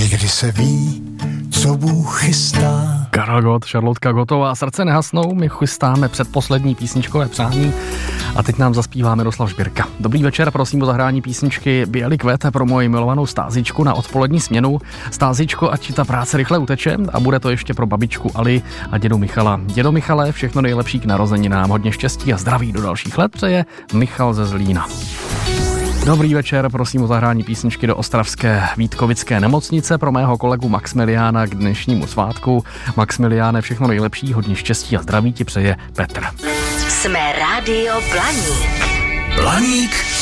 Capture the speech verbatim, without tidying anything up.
Někdy se ví, co Bůh chystá. Karel Gott, Šarlotka Gottová, Srdce nehasnou, my chystáme předposlední písničkové přání a teď nám zaspívá Miroslav Žbírka. Dobrý večer, prosím o zahrání písničky Bělý kvet pro moji milovanou Stázičku na odpolední směnu. Stázičko, ať ti ta práce rychle uteče a bude to ještě pro babičku Ali a dědu Michala. Dědo Michale, všechno nejlepší k narozeninám, hodně štěstí a zdraví do dalších let, přeje Michal ze Zlína. Dobrý večer, prosím o zahrání písničky do ostravské Vítkovické nemocnice pro mého kolegu Maxmiliána k dnešnímu svátku. Maxmiliáne, všechno nejlepší, hodně štěstí a zdraví ti přeje Petr. Jsme Rádio Blaník. Blaník